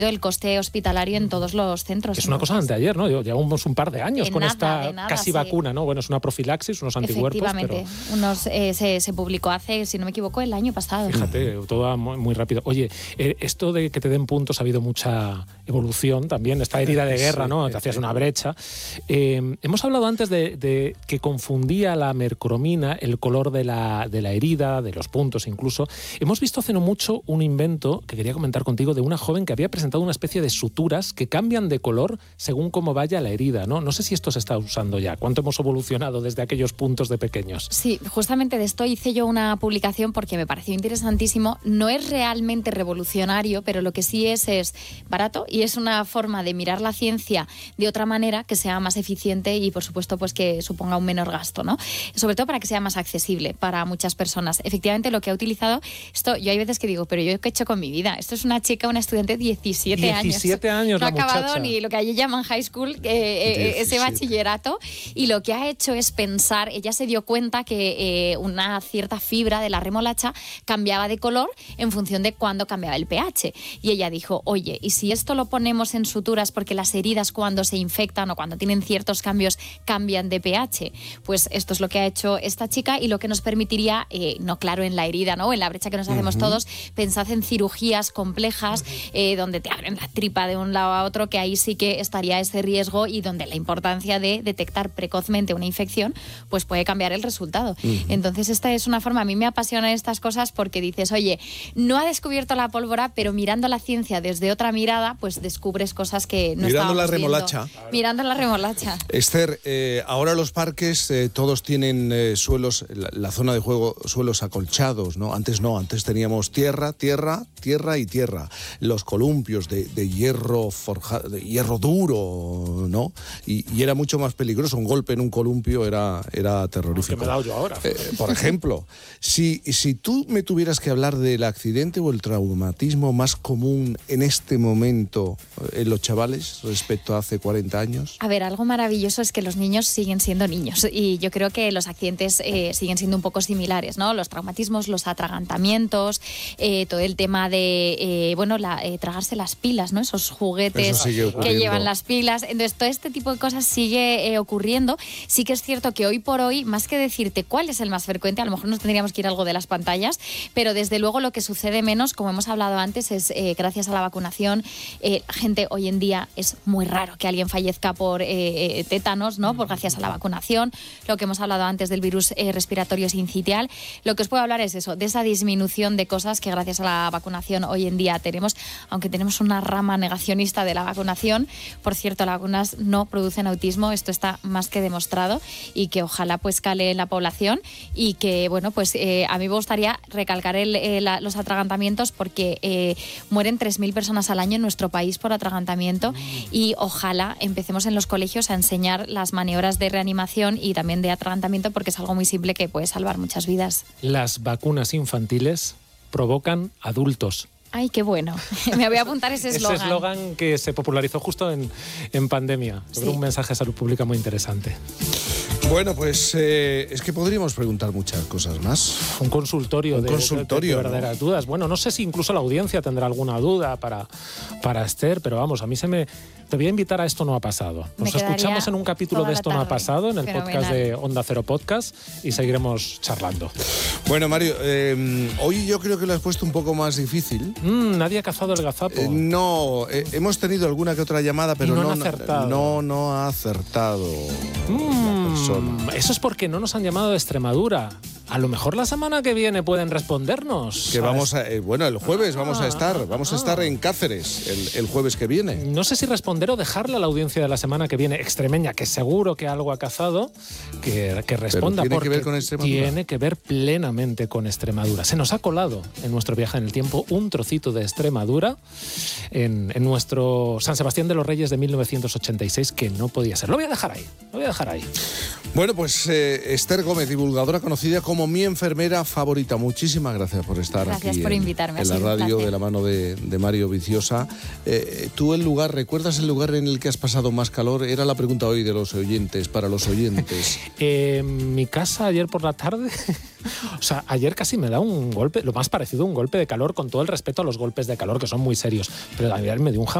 el coste hospitalario en todos los centros. Es una cosa de anteayer, ¿no? Llevamos un par de años con esta casi vacuna, ¿no? Bueno, es una profilaxis, unos anticuerpos. Efectivamente, pero... se publicó hace, si no me equivoco, el año pasado. Fíjate, todo va muy rápido. Oye, esto de que te den puntos ha habido mucha evolución también, esta herida de guerra, ¿no? Te hacías una brecha. Hemos hablado antes de que confundía la mercromina el color de la herida, de los puntos incluso. Hemos visto hace no mucho un invento que quería comentar contigo de una joven que había presentado una especie de suturas que cambian de color según cómo vaya la herida, ¿no? No sé si esto se está usando ya. ¿Cuánto hemos evolucionado desde aquellos puntos de pequeños? Sí, justamente de esto hice yo una publicación porque me pareció interesantísimo. No es realmente revolucionario, pero lo que sí es barato y es una forma de mirar la ciencia de otra manera que sea más eficiente y, por supuesto, pues que suponga un menor gasto, ¿no? Sobre todo para que sea más accesible para muchas personas. Efectivamente, lo que ha utilizado esto, yo hay veces que digo, pero ¿yo qué he hecho con mi vida? Esto es una chica, una estudiante de 17 años. 17 años no la ha acabado muchacha. ni lo que allí llaman high school, ese bachillerato, y lo que ha hecho es pensar, ella se dio cuenta que una cierta fibra de la remolacha cambiaba de color en función de cuándo cambiaba el pH. Y ella dijo, oye, ¿y si esto lo ponemos en suturas porque las heridas cuando se infectan o cuando tienen ciertos cambios cambian de pH? Pues esto es lo que ha hecho esta chica y lo que nos permitiría, no claro en la herida, ¿no? En la brecha que nos hacemos todos, pensad en cirugías complejas donde te abren la tripa de un lado a otro, que ahí sí que estaría ese riesgo y donde la importancia de detectar precozmente una infección pues puede cambiar el resultado. Entonces esta es una forma, a mí me apasionan estas cosas porque dices, oye, no ha descubierto la pólvora, pero mirando la ciencia desde otra mirada, pues descubres cosas que no mirando la estábamos remolacha. viendo. Mirando la remolacha. Esther, ahora los parques todos tienen suelos, la zona de juego, suelos acolchados, ¿no? Antes teníamos tierra y tierra. Los columpios de hierro forjado, de hierro duro, ¿no? Y era mucho más peligroso. Un golpe en un columpio era terrorífico. Que me he dado yo ahora. Por ejemplo, si tú me tuvieras que hablar del accidente o el traumatismo más común en este momento en los chavales respecto a hace 40 años. A ver, algo maravilloso es que los niños siguen siendo niños y yo creo que los accidentes siguen siendo un poco similares, ¿no? Los traumatismos, los atragantamientos, todo el tema de, tragarse las pilas, ¿no? Esos juguetes que llevan las pilas. Entonces, todo este tipo de cosas sigue ocurriendo. Sí que es cierto que hoy por hoy, más que decirte cuál es el más frecuente, a lo mejor nos tendríamos que ir a algo de las pantallas, pero desde luego lo que sucede menos, como hemos hablado antes, es gracias a la vacunación. Gente, hoy en día es muy raro que alguien fallezca por tétanos, ¿no? Por gracias a la vacunación. Lo que hemos hablado antes del virus respiratorio sincitial. Lo que os puedo hablar es eso, de esa disminución de cosas que gracias a la vacunación hoy en día tenemos, aunque tenemos una rama negacionista de la vacunación. Por cierto, las vacunas no producen autismo, esto está más que demostrado, y que ojalá pues cale en la población y que, bueno, pues a mí me gustaría recalcar los atragantamientos porque mueren 3.000 personas al año en nuestro país por atragantamiento y ojalá empecemos en los colegios a enseñar las maniobras de reanimación y también de atragantamiento porque es algo muy simple que puede salvar muchas vidas. Las vacunas infantiles provocan adultos. Ay, qué bueno. Me voy a apuntar ese eslogan. Ese eslogan que se popularizó justo en pandemia. Sí. Un mensaje de salud pública muy interesante. Bueno, pues es que podríamos preguntar muchas cosas más. Un consultorio de verdaderas ¿no? dudas. Bueno, no sé si incluso la audiencia tendrá alguna duda para Esther, pero vamos, te voy a invitar a Esto No Ha Pasado. Nos escuchamos en un capítulo de Esto No Ha Pasado, en el podcast de Onda Cero Podcast, y seguiremos charlando. Bueno, Mario, hoy yo creo que lo has puesto un poco más difícil. Nadie ha cazado el gazapo. No, hemos tenido alguna que otra llamada, pero no ha acertado. Eso es porque no nos han llamado de Extremadura. A lo mejor la semana que viene pueden respondernos. Que vamos el jueves vamos a estar en Cáceres el jueves que viene. No sé si responder o dejarle a la audiencia de la semana que viene extremeña, que seguro que algo ha cazado, que responda. ¿Pero tiene que ver con Extremadura? Tiene que ver plenamente con Extremadura. Se nos ha colado en nuestro viaje en el tiempo un trocito de Extremadura en nuestro San Sebastián de los Reyes de 1986, que no podía ser. Lo voy a dejar ahí. Bueno, pues Esther Gómez, divulgadora conocida como como mi enfermera favorita. Muchísimas gracias por estar Gracias aquí por invitarme, en la radio de la mano de Mario Viciosa. ¿Tú recuerdas el lugar en el que has pasado más calor? Era la pregunta hoy de los oyentes, para los oyentes. Mi casa ayer por la tarde, o sea, ayer casi me da un golpe, lo más parecido a un golpe de calor, con todo el respeto a los golpes de calor, que son muy serios, pero ayer me dio un